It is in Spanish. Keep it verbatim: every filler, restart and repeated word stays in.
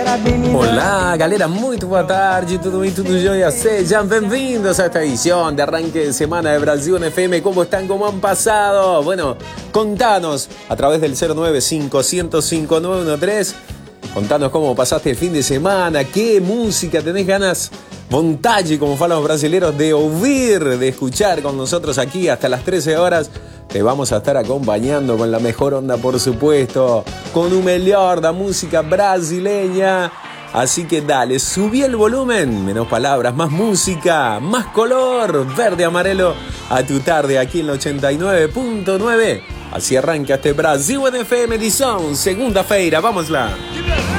Olá, galera, muito boa tarde, tudo bem, tudo jóia? Sejam bem-vindos a esta edición de arranque de semana de Brasil en F M. ¿Cómo están? ¿Cómo han pasado? Bueno, contanos a través del cero nueve cinco cero cero cinco nueve uno tres. Contanos cómo pasaste el fin de semana, qué música tenés ganas, vontade, como falam los brasileros, de oír, de escuchar con nosotros aquí hasta las trece horas. Te vamos a estar acompañando con la mejor onda, por supuesto, con un melhor da música brasileña. Así que dale, subí el volumen, menos palabras, más música, más color, verde, amarelo, a tu tarde aquí en la ochenta y nueve punto nueve. Así arranca este Brasil en F M edición, segunda-feira, vamos lá.